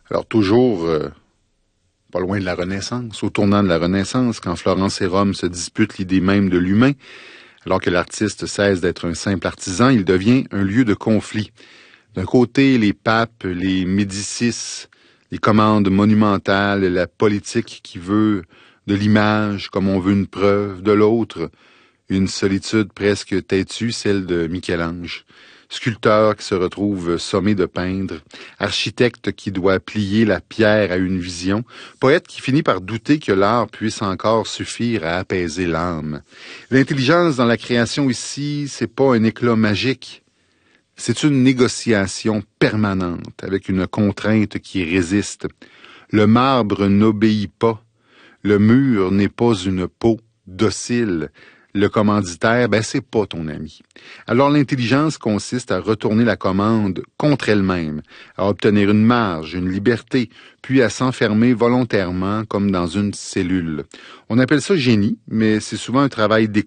Alors toujours pas loin de la Renaissance, au tournant de la Renaissance, quand Florence et Rome se disputent l'idée même de l'humain, alors que l'artiste cesse d'être un simple artisan, il devient un lieu de conflit. D'un côté, les papes, les Médicis, les commandes monumentales, la politique qui veut de l'image comme on veut une preuve. De l'autre, une solitude presque têtue, celle de Michel-Ange. Sculpteur qui se retrouve sommé de peindre, architecte qui doit plier la pierre à une vision, poète qui finit par douter que l'art puisse encore suffire à apaiser l'âme. L'intelligence dans la création ici, c'est pas un éclat magique. C'est une négociation permanente avec une contrainte qui résiste. Le marbre n'obéit pas. Le mur n'est pas une peau docile. Le commanditaire, c'est pas ton ami. Alors l'intelligence consiste à retourner la commande contre elle-même, à obtenir une marge, une liberté, puis à s'enfermer volontairement comme dans une cellule. On appelle ça génie, mais c'est souvent un travail